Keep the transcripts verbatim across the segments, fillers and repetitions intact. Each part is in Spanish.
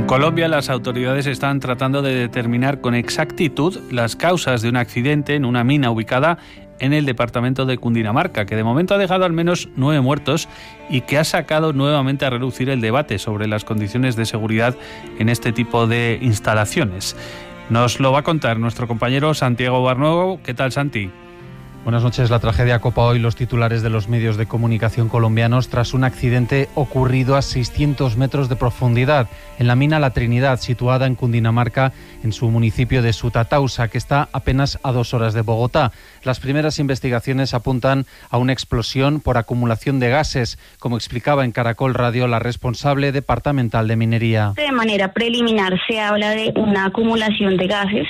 Colombia, las autoridades están tratando de determinar con exactitud las causas de un accidente en una mina ubicada en el departamento de Cundinamarca, que de momento ha dejado al menos nueve muertos y que ha sacado nuevamente a relucir el debate sobre las condiciones de seguridad en este tipo de instalaciones. Nos lo va a contar nuestro compañero Santiago Barnuevo. ¿Qué tal, Santi? Buenas noches. La tragedia copa hoy los titulares de los medios de comunicación colombianos tras un accidente ocurrido a seiscientos metros de profundidad en la mina La Trinidad, situada en Cundinamarca, en su municipio de Sutatausa, que está apenas a dos horas de Bogotá. Las primeras investigaciones apuntan a una explosión por acumulación de gases, como explicaba en Caracol Radio la responsable departamental de minería. De manera preliminar se habla de una acumulación de gases,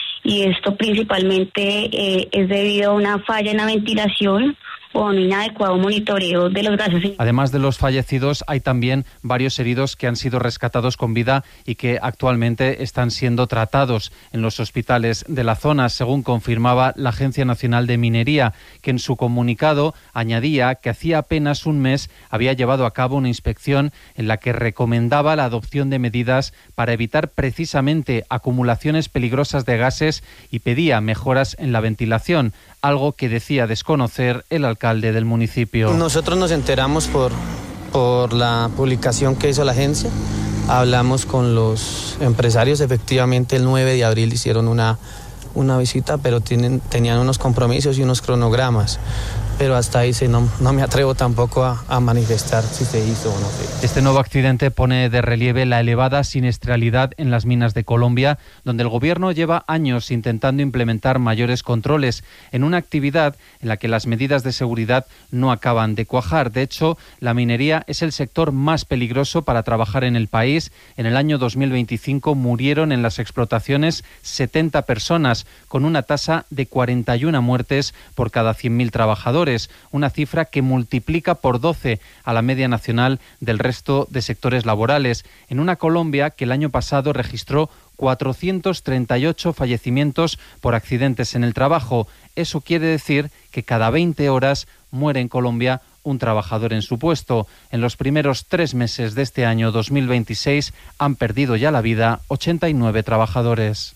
y esto principalmente eh, es debido a una falla en la ventilación o un inadecuado monitoreo de los gases. Además de los fallecidos, hay también varios heridos que han sido rescatados con vida y que actualmente están siendo tratados en los hospitales de la zona, según confirmaba la Agencia Nacional de Minería, que en su comunicado añadía que hacía apenas un mes había llevado a cabo una inspección en la que recomendaba la adopción de medidas para evitar precisamente acumulaciones peligrosas de gases y pedía mejoras en la ventilación, algo que decía desconocer el alcalde del municipio. Nosotros nos enteramos por, por la publicación que hizo la agencia. Hablamos con los empresarios, efectivamente el nueve de abril hicieron una, una visita, pero tienen, tenían unos compromisos y unos cronogramas. Pero hasta ahí sí, no, no me atrevo tampoco a, a manifestar si se hizo o no se hizo. Este nuevo accidente pone de relieve la elevada siniestralidad en las minas de Colombia, donde el gobierno lleva años intentando implementar mayores controles en una actividad en la que las medidas de seguridad no acaban de cuajar. De hecho, la minería es el sector más peligroso para trabajar en el país. En el año dos mil veinticinco murieron en las explotaciones setenta personas, con una tasa de cuarenta y una muertes por cada cien mil trabajadores. Una cifra que multiplica por doce a la media nacional del resto de sectores laborales, en una Colombia que el año pasado registró cuatrocientos treinta y ocho fallecimientos por accidentes en el trabajo. Eso quiere decir que cada veinte horas muere en Colombia un trabajador en su puesto. En los primeros tres meses de este año dos mil veintiséis han perdido ya la vida ochenta y nueve trabajadores.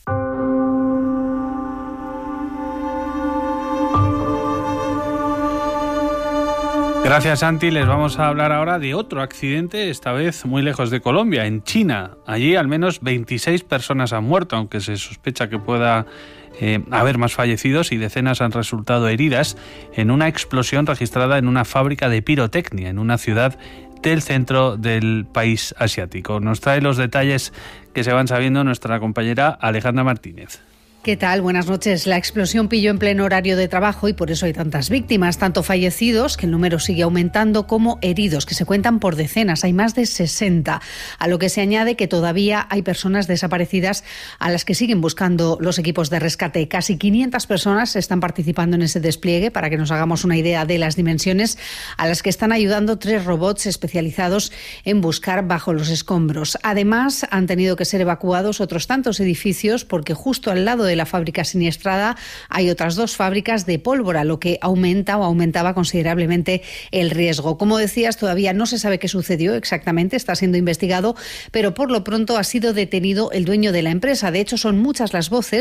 Gracias, Santi. Les vamos a hablar ahora de otro accidente, esta vez muy lejos de Colombia, en China. Allí al menos veintiséis personas han muerto, aunque se sospecha que pueda eh, haber más fallecidos y decenas han resultado heridas en una explosión registrada en una fábrica de pirotecnia en una ciudad del centro del país asiático. Nos trae los detalles que se van sabiendo nuestra compañera Alejandra Martínez. ¿Qué tal? Buenas noches. La explosión pilló en pleno horario de trabajo y por eso hay tantas víctimas, tanto fallecidos, que el número sigue aumentando, como heridos, que se cuentan por decenas. Hay más de sesenta, a lo que se añade que todavía hay personas desaparecidas a las que siguen buscando los equipos de rescate. Casi quinientas personas están participando en ese despliegue, para que nos hagamos una idea de las dimensiones, a las que están ayudando tres robots especializados en buscar bajo los escombros. Además, han tenido que ser evacuados otros tantos edificios porque justo al lado de la fábrica siniestrada hay otras dos fábricas de pólvora, lo que aumenta o aumentaba considerablemente el riesgo. Como decías, todavía no se sabe qué sucedió exactamente, está siendo investigado, pero por lo pronto ha sido detenido el dueño de la empresa. De hecho, son muchas las voces